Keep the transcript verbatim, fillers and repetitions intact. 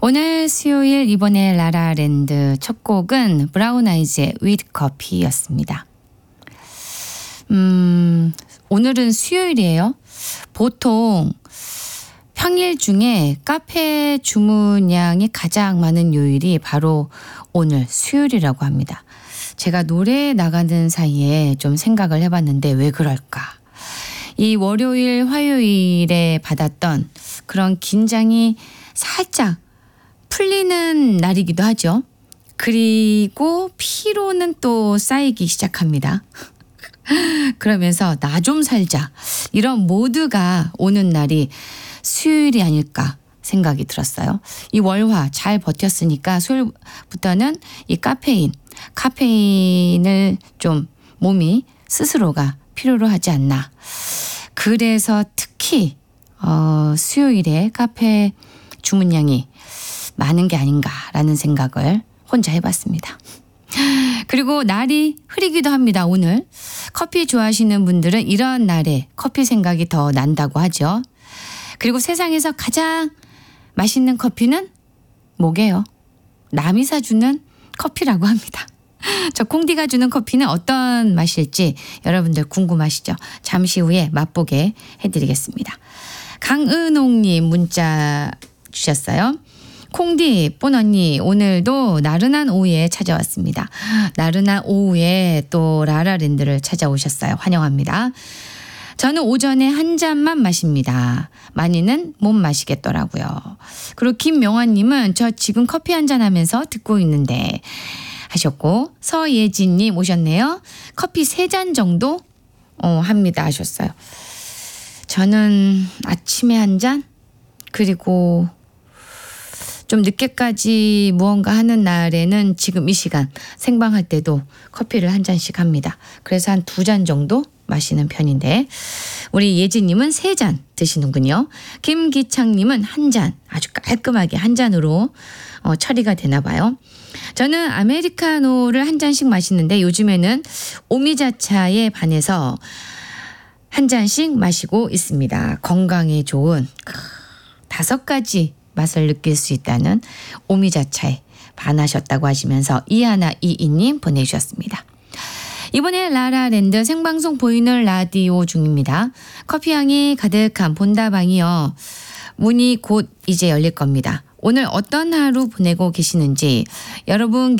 오늘 수요일 이번에 라라랜드 첫 곡은 브라운 아이즈의 위드 커피였습니다. 음, 오늘은 수요일이에요. 보통 평일 중에 카페 주문량이 가장 많은 요일이 바로 오늘 수요일이라고 합니다. 제가 노래 나가는 사이에 좀 생각을 해봤는데 왜 그럴까? 이 월요일, 화요일에 받았던 그런 긴장이 살짝 풀리는 날이기도 하죠. 그리고 피로는 또 쌓이기 시작합니다. 그러면서 나 좀 살자. 이런 모두가 오는 날이 수요일이 아닐까 생각이 들었어요. 이 월화 잘 버텼으니까 수요일부터는 이 카페인, 카페인을 좀 몸이 스스로가 필요로 하지 않나. 그래서 특히 어, 수요일에 카페 주문량이 많은 게 아닌가라는 생각을 혼자 해봤습니다. 그리고 날이 흐리기도 합니다. 오늘 커피 좋아하시는 분들은 이런 날에 커피 생각이 더 난다고 하죠. 그리고 세상에서 가장 맛있는 커피는 뭐게요? 남이 사주는 커피라고 합니다. 저 콩디가 주는 커피는 어떤 맛일지 여러분들 궁금하시죠? 잠시 후에 맛보게 해드리겠습니다. 강은옥님 문자 주셨어요. 콩디, 뽀 언니, 오늘도 나른한 오후에 찾아왔습니다. 나른한 오후에 또 라라랜드를 찾아오셨어요. 환영합니다. 저는 오전에 한 잔만 마십니다. 많이는 못 마시겠더라고요. 그리고 김명환님은 저 지금 커피 한 잔 하면서 듣고 있는데 하셨고, 서예진님 오셨네요. 커피 세 잔 정도 어, 합니다 하셨어요. 저는 아침에 한 잔, 그리고 좀 늦게까지 무언가 하는 날에는 지금 이 시간 생방할 때도 커피를 한 잔씩 합니다. 그래서 한 두 잔 정도 마시는 편인데 우리 예진님은 세 잔 드시는군요. 김기창님은 한 잔, 아주 깔끔하게 한 잔으로 어, 처리가 되나 봐요. 저는 아메리카노를 한 잔씩 마시는데 요즘에는 오미자차에 반해서 한 잔씩 마시고 있습니다. 건강에 좋은 다섯 가지 맛을 느낄 수 있다는 오미자차에 반하셨다고 하시면서 이하나이이님 보내주셨습니다. 이번에 라라랜드 생방송 보이는 라디오 중입니다. 커피향이 가득한 본다방이요. 문이 곧 이제 열릴 겁니다. 오늘 어떤 하루 보내고 계시는지 여러분